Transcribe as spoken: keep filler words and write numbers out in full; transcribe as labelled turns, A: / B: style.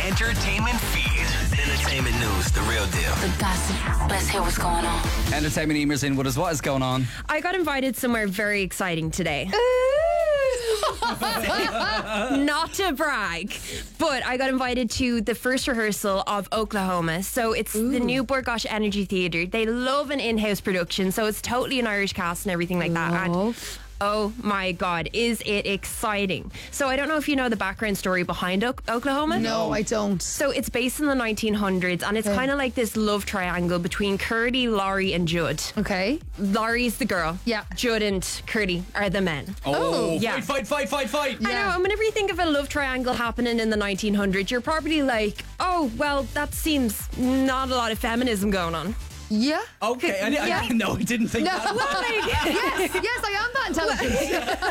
A: entertainment feed. Entertainment news, the real deal.
B: The gossip. Let's hear what's going on.
C: Entertainment emails in with us. What is going on?
D: I got invited somewhere very exciting today. Not to brag, but I got invited to the first rehearsal of Oklahoma. So it's Ooh. the new Burgosh Energy Theatre. They love an in-house production, so it's totally an Irish cast and everything like that. And oh my God, is it exciting. So I don't know if you know the background story behind o- Oklahoma.
E: No, I don't.
D: So it's based in the nineteen hundreds and it's
E: Okay.
D: kind of like this love triangle between Curdy, Laurie and Judd.
E: Okay.
D: Laurie's the girl.
E: Yeah.
D: Judd and Curdy are the men.
C: Oh,
D: yeah.
C: fight, fight, fight, fight, fight.
D: I know, and whenever you think of a love triangle happening in the nineteen hundreds, you're probably like, oh, well, that seems not a lot of feminism going on.
E: Yeah.
C: Okay, I, I,
E: Yeah.
C: no, I didn't think
E: No.
C: that.
E: yes, yes, I am that intelligent.